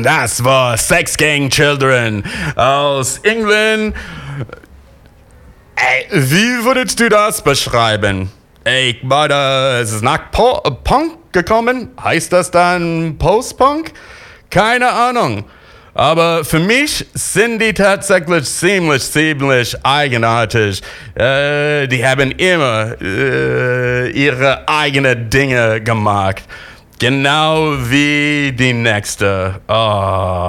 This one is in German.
Das war Sex Gang Children aus England. Wie würdest du das beschreiben? Ich meine, es ist nach Punk gekommen. Heißt das dann Post-Punk? Keine Ahnung. Aber für mich sind die tatsächlich ziemlich eigenartig. Die haben immer ihre eigenen Dinge gemacht. Genau wie die nächste. Oh.